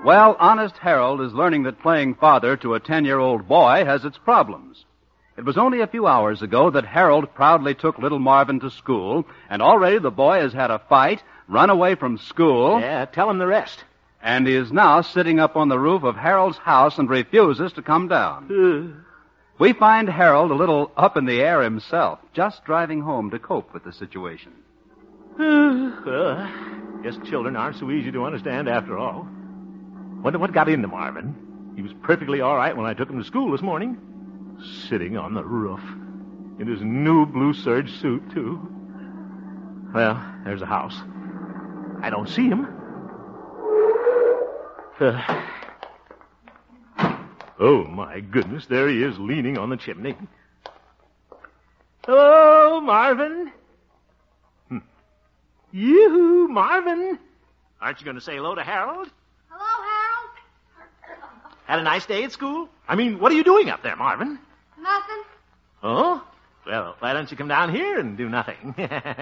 Well, honest Harold is learning that playing father to a 10-year-old boy has its problems. It was only a few hours ago that Harold proudly took little Marvin to school, and already the boy has had a fight, run away from school. Yeah, tell him the rest. And he is now sitting up on the roof of Harold's house and refuses to come down. We find Harold a little up in the air himself, just driving home to cope with the situation. Guess children aren't so easy to understand after all. Wonder what got into Marvin. He was perfectly all right when I took him to school this morning. Sitting on the roof. In his new blue serge suit, too. Well, there's the house. I don't see him. Oh, my goodness, there he is leaning on the chimney. Hello, Marvin. Yoo-hoo, Marvin. Aren't you going to say hello to Harold? Hello, Harold. Had a nice day at school? I mean, what are you doing up there, Marvin? Nothing. Oh? Well, why don't you come down here and do nothing?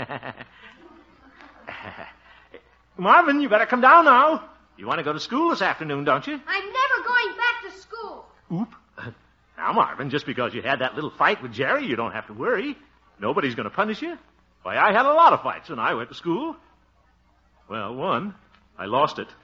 Marvin, you better come down now. You want to go to school this afternoon, don't you? I'm never going back to school. Oop. Now, Marvin, just because you had that little fight with Jerry, you don't have to worry. Nobody's going to punish you. Why, I had a lot of fights when I went to school. Well, one, I lost it.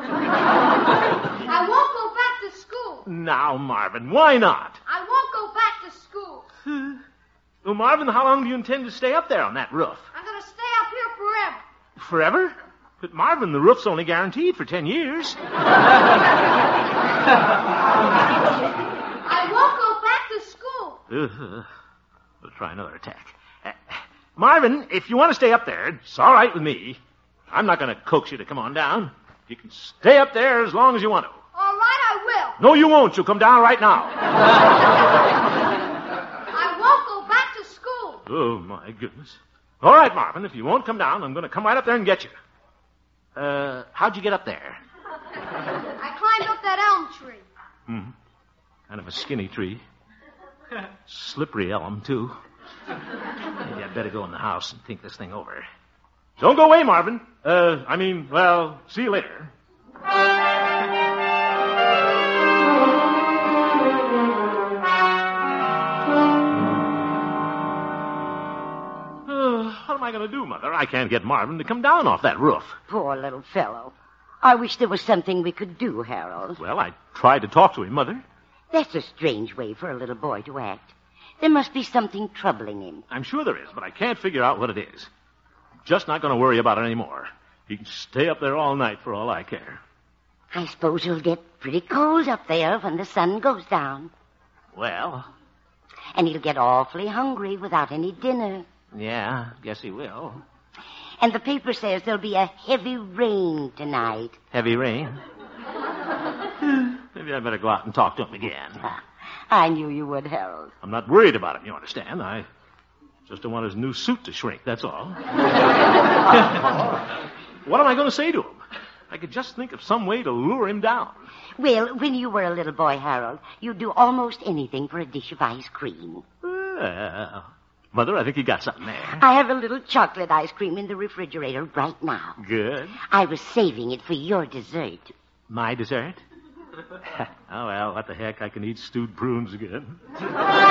I won't go back to school. Now, Marvin, why not? I won't go back to school. Well, Marvin, how long do you intend to stay up there on that roof? I'm going to stay up here forever. Forever? But, Marvin, the roof's only guaranteed for 10 years. I won't go back to school. We'll try another attack. Marvin, if you want to stay up there, it's all right with me. I'm not going to coax you to come on down. You can stay up there as long as you want to. All right, I will. No, you won't. You'll come down right now. I won't go back to school. Oh, my goodness. All right, Marvin, if you won't come down, I'm going to come right up there and get you. How'd you get up there? I climbed up that elm tree. Kind of a skinny tree. Slippery elm, too. Maybe I'd better go in the house and think this thing over. Don't go away, Marvin. See you later. What am I going to do, Mother? I can't get Marvin to come down off that roof. Poor little fellow. I wish there was something we could do, Harold. Well, I tried to talk to him, Mother. That's a strange way for a little boy to act. There must be something troubling him. I'm sure there is, but I can't figure out what it is. I'm just not going to worry about it anymore. He can stay up there all night for all I care. I suppose he'll get pretty cold up there when the sun goes down. Well... And he'll get awfully hungry without any dinner. Yeah, guess he will. And the paper says there'll be a heavy rain tonight. Heavy rain? Maybe I better go out and talk to him again. I knew you would, Harold. I'm not worried about him, you understand. I just don't want his new suit to shrink, that's all. What am I going to say to him? I could just think of some way to lure him down. Well, when you were a little boy, Harold, you'd do almost anything for a dish of ice cream. Mother, I think you got something there. I have a little chocolate ice cream in the refrigerator right now. Good. I was saving it for your dessert. My dessert? Oh, well, what the heck? I can eat stewed prunes again.